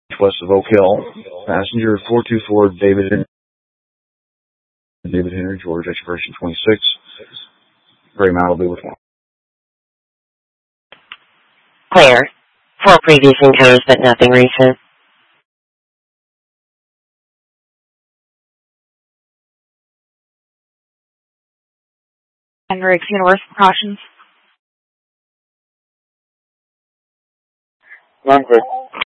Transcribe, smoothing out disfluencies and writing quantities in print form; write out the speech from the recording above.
west of Oak Hill. Passenger 424 David Henry, George, expiration 26. Gray Malibu with one. Clear. 4 previous encounters, but nothing recent. Henry, universe precautions. Non-quick.